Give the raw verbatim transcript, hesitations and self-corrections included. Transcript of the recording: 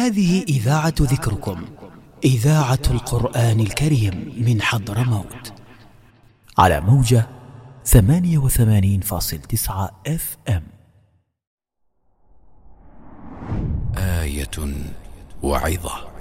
هذه إذاعة ذكركم، إذاعة القرآن الكريم من حضرموت، على موجة ثمانية وثمانين فاصلة تسعة اف ام. آية وعظة.